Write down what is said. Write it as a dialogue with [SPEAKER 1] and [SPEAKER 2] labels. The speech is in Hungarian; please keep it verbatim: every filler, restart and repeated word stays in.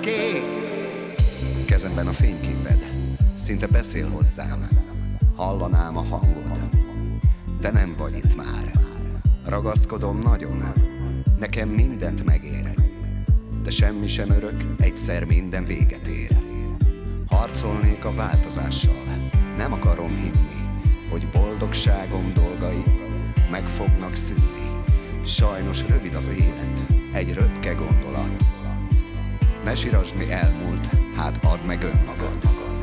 [SPEAKER 1] örökké. Kezemben a fényképed, szinte beszél hozzám, hallanám a hangod. De nem vagy itt már, ragaszkodom nagyon, nekem mindent megér. De semmi sem örök, egyszer minden véget ér. Harcolnék a változással, nem akarom hinni, hogy boldogságom dolgai meg fognak szűnni. Sajnos rövid az élet, egy röpke gondolat. Ne sirasd, mi elmúlt, hát add meg önmagad.